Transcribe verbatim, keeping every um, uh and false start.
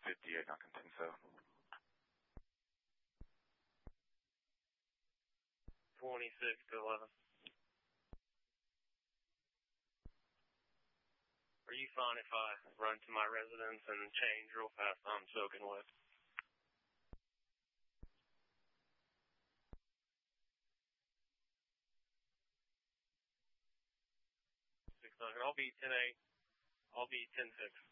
fifty-eight, not ten seven. twenty-six to eleven. Are you fine if I run to my residence and change real fast? I'm soaking wet. six hundred. I'll be ten eight. I'll be ten six.